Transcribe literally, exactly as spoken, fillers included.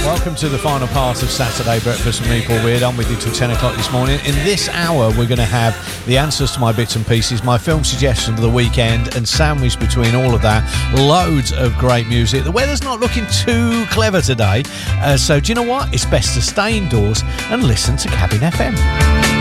Welcome to the final part of Saturday Breakfast with me, Paul Weird. I'm with you till ten o'clock this morning. In this hour, we're going to have the answers to my bits and pieces, my film suggestion for the weekend, and sandwiched between all of that, loads of great music. The weather's not looking too clever today, uh, so do you know what? It's best to stay indoors and listen to Cabin F M.